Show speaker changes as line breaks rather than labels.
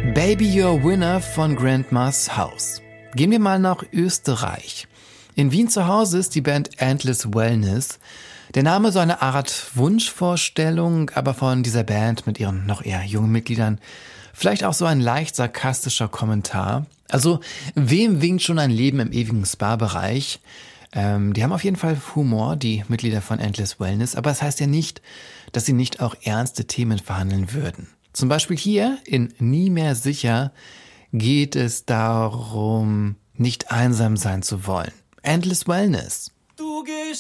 Baby You're Winner von Grandma's House. Gehen wir mal nach Österreich. In Wien zu Hause ist die Band Endless Wellness. Der Name so eine Art Wunschvorstellung, aber von dieser Band mit ihren noch eher jungen Mitgliedern vielleicht auch so ein leicht sarkastischer Kommentar. Also, wem winkt schon ein Leben im ewigen Spa-Bereich? Die haben auf jeden Fall Humor, die Mitglieder von Endless Wellness, aber es heißt ja nicht, dass sie nicht auch ernste Themen verhandeln würden. Zum Beispiel hier in Nie mehr sicher geht es darum, nicht einsam sein zu wollen. Endless Wellness.